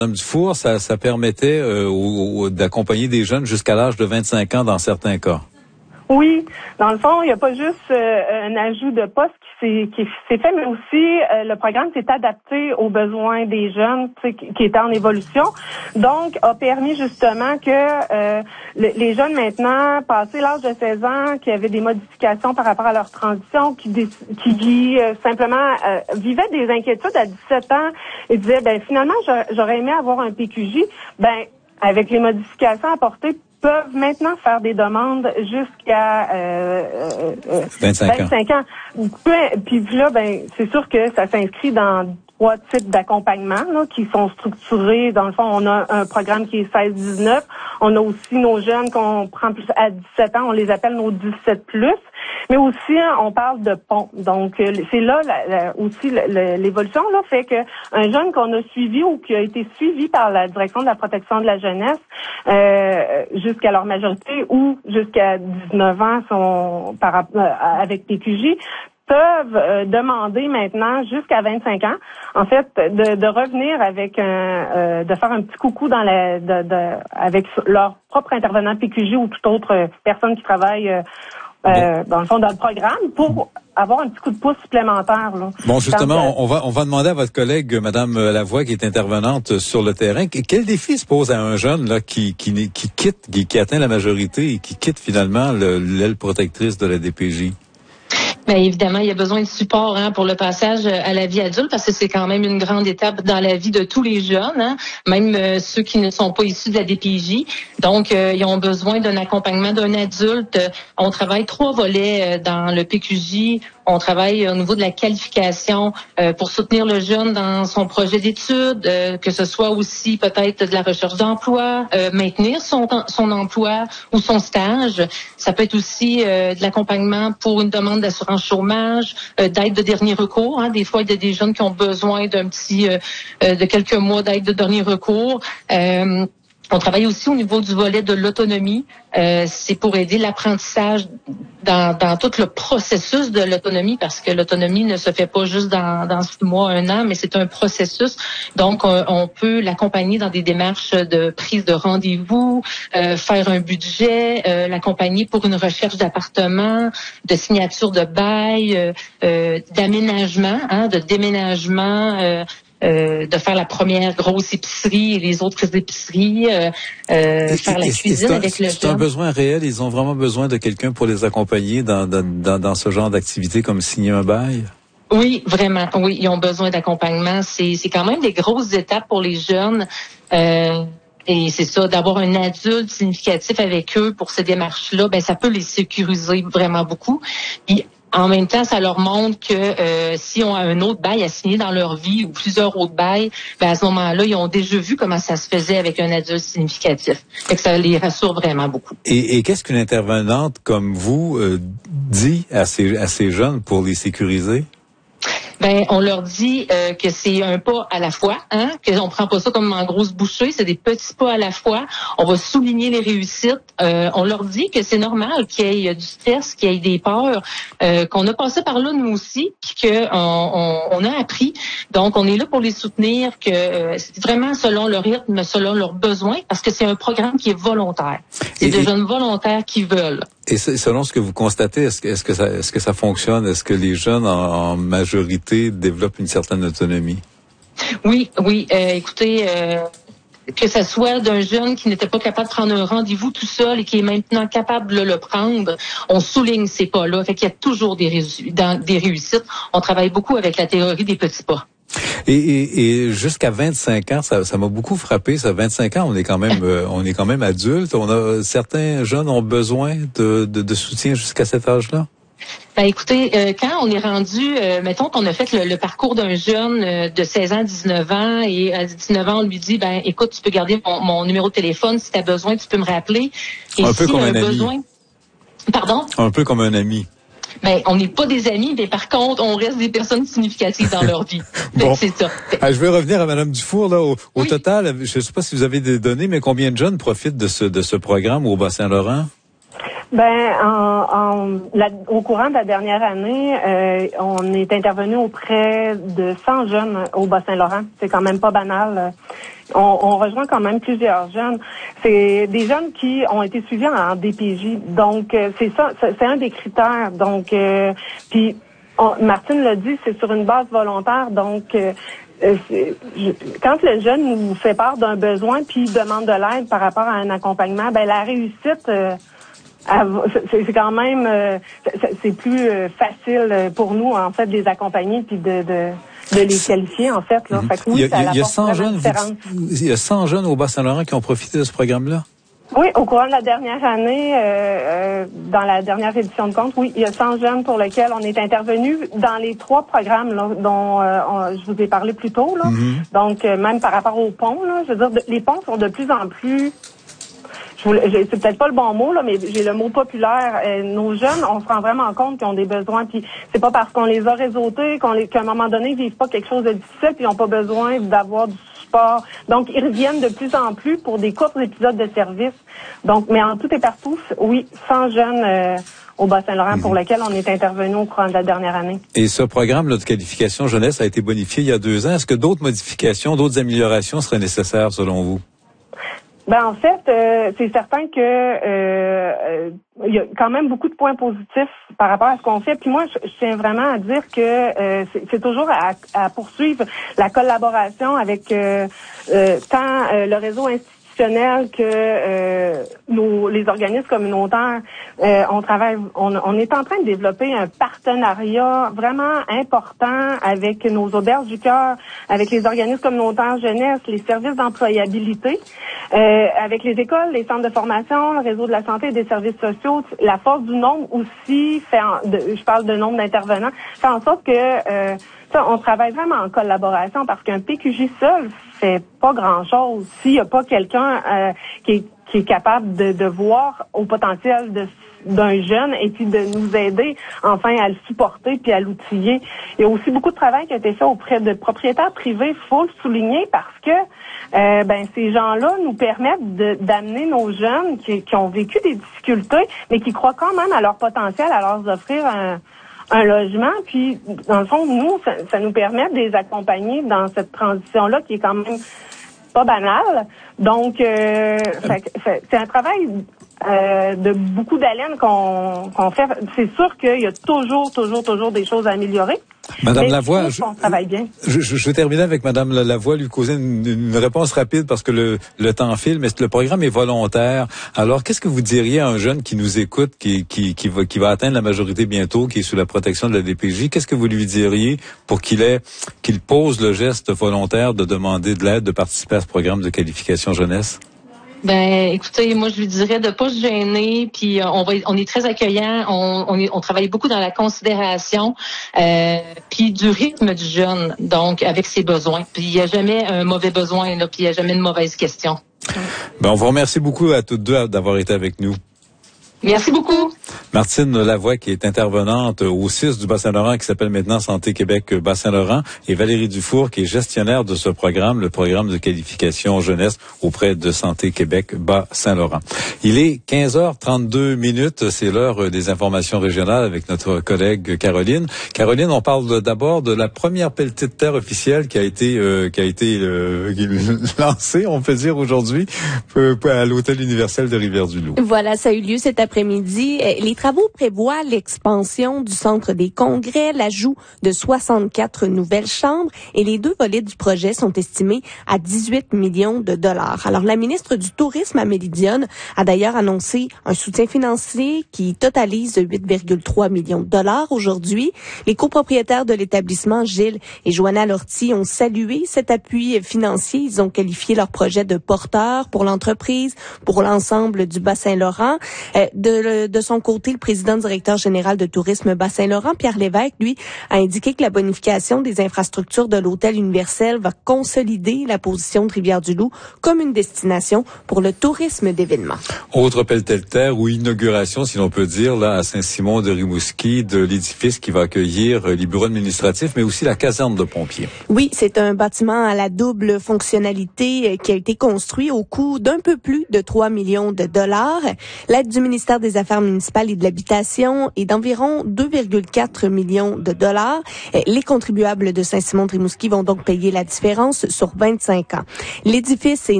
Dufour, ça permettait d'accompagner des jeunes jusqu'à l'âge de 25 ans dans certains cas. Oui, dans le fond, il n'y a pas juste un ajout de poste qui s'est fait, mais aussi le programme s'est adapté aux besoins des jeunes qui étaient en évolution. Donc, a permis justement que les jeunes maintenant, passé l'âge de 16 ans, qui avaient des modifications par rapport à leur transition, qui simplement vivaient des inquiétudes à 17 ans et disaient, finalement, j'aurais aimé avoir un PQJ. Avec les modifications apportées, peuvent maintenant faire des demandes jusqu'à 25 ans. Puis là, c'est sûr que ça s'inscrit dans 3 types d'accompagnement qui sont structurés. Dans le fond, on a un programme qui est 16-19. On a aussi nos jeunes qu'on prend plus à 17 ans. On les appelle nos 17+. Mais aussi, on parle de pont. Donc, c'est là aussi l'évolution là fait que un jeune qu'on a suivi ou qui a été suivi par la direction de la protection de la jeunesse jusqu'à leur majorité ou jusqu'à 19 ans avec PQJ peuvent demander maintenant jusqu'à 25 ans, en fait, de revenir avec de faire un petit coucou avec leur propre intervenant PQJ ou toute autre personne qui travaille dans le fond dans le programme pour avoir un petit coup de pouce supplémentaire. Là. Bon, justement, on va demander à votre collègue, Madame Lavoie, qui est intervenante sur le terrain, quel défi se pose à un jeune là qui atteint la majorité et qui quitte finalement l'aile protectrice de la DPJ? Bien, évidemment, il y a besoin de support pour le passage à la vie adulte parce que c'est quand même une grande étape dans la vie de tous les jeunes, même ceux qui ne sont pas issus de la DPJ. Donc, ils ont besoin d'un accompagnement d'un adulte. On travaille 3 volets dans le PQJ. On travaille au niveau de la qualification pour soutenir le jeune dans son projet d'études, que ce soit aussi peut-être de la recherche d'emploi, maintenir son emploi ou son stage. Ça peut être aussi de l'accompagnement pour une demande d'assurance chômage, d'aide de dernier recours. Des fois, il y a des jeunes qui ont besoin de quelques mois d'aide de dernier recours. On travaille aussi au niveau du volet de l'autonomie. C'est pour aider l'apprentissage dans tout le processus de l'autonomie, parce que l'autonomie ne se fait pas juste dans 6 mois, 1 an, mais c'est un processus. Donc, on peut l'accompagner dans des démarches de prise de rendez-vous, faire un budget, l'accompagner pour une recherche d'appartement, de signature de bail, d'aménagement, de déménagement, de faire la première grosse épicerie et les autres épiceries, faire la cuisine avec le jeune. C'est un besoin réel. Ils ont vraiment besoin de quelqu'un pour les accompagner dans ce genre d'activité comme signer un bail? Oui, vraiment. Oui, ils ont besoin d'accompagnement. C'est quand même des grosses étapes pour les jeunes. Et c'est ça, d'avoir un adulte significatif avec eux pour ces démarches-là, ça peut les sécuriser vraiment beaucoup. Puis, en même temps, ça leur montre que si on a un autre bail à signer dans leur vie ou plusieurs autres bails, à ce moment-là, ils ont déjà vu comment ça se faisait avec un adulte significatif. Fait que ça les rassure vraiment beaucoup. Et qu'est-ce qu'une intervenante comme vous dit à ces jeunes pour les sécuriser? On leur dit que c'est un pas à la fois, qu'on prend pas ça comme en grosse bouchée, c'est des petits pas à la fois. On va souligner les réussites. On leur dit que c'est normal qu'il y ait du stress, qu'il y ait des peurs, qu'on a passé par là nous aussi, puis qu'on a appris. Donc, on est là pour les soutenir, que c'est vraiment selon leur rythme, selon leurs besoins, parce que c'est un programme qui est volontaire. C'est des jeunes volontaires qui veulent. Et selon ce que vous constatez, est-ce que ça fonctionne? Est-ce que les jeunes en majorité développent une certaine autonomie? Oui. Écoutez, que ce soit d'un jeune qui n'était pas capable de prendre un rendez-vous tout seul et qui est maintenant capable de le prendre, on souligne ces pas-là. Fait qu'il y a toujours des réussites. On travaille beaucoup avec la théorie des petits pas. Et jusqu'à 25 ans, ça m'a beaucoup frappé. Ça, 25 ans, on est quand même adulte. Certains jeunes ont besoin de soutien jusqu'à cet âge-là. Écoutez, quand on est rendu, mettons qu'on a fait le parcours d'un jeune de 16 ans, 19 ans, et à 19 ans, on lui dit, écoute, tu peux garder mon numéro de téléphone, si tu as besoin, tu peux me rappeler. Et un peu comme un ami. Pardon? Un peu comme un ami. On n'est pas des amis, mais par contre, on reste des personnes significatives dans leur vie. Bon. C'est ça. Je vais revenir à Madame Dufour, là. Au total, je ne sais pas si vous avez des données, mais combien de jeunes profitent de ce programme au Bas-Saint-Laurent? Au courant de la dernière année, on est intervenu auprès de 100 jeunes au Bas-Saint-Laurent. C'est quand même pas banal. On rejoint quand même plusieurs jeunes. C'est des jeunes qui ont été suivis en DPJ. Donc, c'est ça, c'est un des critères. Donc, puis Martine l'a dit, c'est sur une base volontaire. Donc, quand le jeune nous fait part d'un besoin puis demande de l'aide par rapport à un accompagnement, ben la réussite, c'est quand même, c'est plus facile pour nous en fait de les accompagner puis de les qualifier en fait. Là. Fait que oui, il y a 100 jeunes. Il y a 100 jeunes au Bas-Saint-Laurent qui ont profité de ce programme-là. Oui, au courant de la dernière année, dans la dernière édition de compte, oui, il y a 100 jeunes pour lesquels on est intervenu dans les 3 programmes là, dont je vous ai parlé plus tôt. Là. Donc, même par rapport aux ponts, là, je veux dire, les ponts sont de plus en plus... c'est peut-être pas le bon mot, là, mais j'ai le mot populaire. Nos jeunes, on se rend vraiment compte qu'ils ont des besoins. Puis c'est pas parce qu'on les a réseautés qu'à un moment donné, ils vivent pas quelque chose de difficile puis ils n'ont pas besoin d'avoir du support. Donc, ils reviennent de plus en plus pour des courts épisodes de service. Donc, mais en tout et partout, oui, 100 jeunes au Bas-Saint-Laurent pour lesquels on est intervenu au cours de la dernière année. Et ce programme là, de qualification jeunesse a été bonifié il y a 2 ans. Est-ce que d'autres modifications, d'autres améliorations seraient nécessaires selon vous? Ben en fait, c'est certain que il y a quand même beaucoup de points positifs par rapport à ce qu'on fait. Puis moi, je tiens vraiment à dire que c'est toujours à poursuivre la collaboration avec tant le réseau institutionnel que les organismes communautaires. On est en train de développer un partenariat vraiment important avec nos auberges du cœur, avec les organismes communautaires jeunesse, les services d'employabilité, avec les écoles, les centres de formation, le réseau de la santé et des services sociaux. La force du nombre aussi je parle de nombre d'intervenants, fait en sorte que on travaille vraiment en collaboration parce qu'un PQJ seul fait pas grand-chose s'il n'y a pas quelqu'un qui est capable de voir au potentiel d'un jeune et puis de nous aider enfin à le supporter puis à l'outiller. Il y a aussi beaucoup de travail qui a été fait auprès de propriétaires privés, faut le souligner parce que ces gens-là nous permettent d'amener nos jeunes qui ont vécu des difficultés mais qui croient quand même à leur potentiel à leur offrir un logement, puis dans le fond, nous, ça nous permet de les accompagner dans cette transition-là qui est quand même pas banale. Donc, c'est un travail de beaucoup d'haleine qu'on fait. C'est sûr qu'il y a toujours des choses à améliorer. Madame Lavoie, on travaille bien. Je vais terminer avec Madame Lavoie, lui causer une réponse rapide parce que le temps file, mais le programme est volontaire. Alors, qu'est-ce que vous diriez à un jeune qui nous écoute, qui va atteindre la majorité bientôt, qui est sous la protection de la DPJ? Qu'est-ce que vous lui diriez pour qu'il pose le geste volontaire de demander de l'aide, de participer à ce programme de qualification jeunesse? Ben, écoutez, moi je lui dirais de pas se gêner, puis on est très accueillant, on travaille beaucoup dans la considération, puis du rythme du jeune, donc avec ses besoins. Puis il y a jamais un mauvais besoin là, puis il y a jamais une mauvaise question. Ben, on vous remercie beaucoup à toutes deux d'avoir été avec nous. Merci beaucoup. Martine Lavoie, qui est intervenante au 6 du Bas-Saint-Laurent, qui s'appelle maintenant Santé Québec Bas-Saint-Laurent, et Valérie Dufour, qui est gestionnaire de ce programme, le programme de qualification jeunesse auprès de Santé Québec Bas-Saint-Laurent. Il est 15h32, c'est l'heure des informations régionales avec notre collègue Caroline. Caroline, on parle d'abord de la première pelletée de terre officielle qui a été lancée, on peut dire aujourd'hui, à l'Hôtel universel de Rivière-du-Loup. Voilà, ça a eu lieu cet après-midi. Les travaux prévoient l'expansion du centre des congrès, l'ajout de 64 nouvelles chambres et les 2 volets du projet sont estimés à 18 millions de dollars. Alors, la ministre du Tourisme, Amélie Dionne, a d'ailleurs annoncé un soutien financier qui totalise 8,3 millions de dollars aujourd'hui. Les copropriétaires de l'établissement, Gilles et Joanna Lortie, ont salué cet appui financier. Ils ont qualifié leur projet de porteur pour l'entreprise, pour l'ensemble du Bas-Saint-Laurent. De son côté, le président directeur général de Tourisme Bas-Saint-Laurent, Pierre Lévesque, lui, a indiqué que la bonification des infrastructures de l'Hôtel universel va consolider la position de Rivière-du-Loup comme une destination pour le tourisme d'événements. Autre pelletée de terre ou inauguration, si l'on peut dire, là, à Saint-Simon de Rimouski, de l'édifice qui va accueillir les bureaux administratifs, mais aussi la caserne de pompiers. Oui, c'est un bâtiment à la double fonctionnalité qui a été construit au coût d'un peu plus de 3 millions de dollars. L'aide du ministère ministère des Affaires municipales et de l'Habitation est d'environ 2,4 millions de dollars. Les contribuables de Saint-Simon-de-Rimouski vont donc payer la différence sur 25 ans. L'édifice est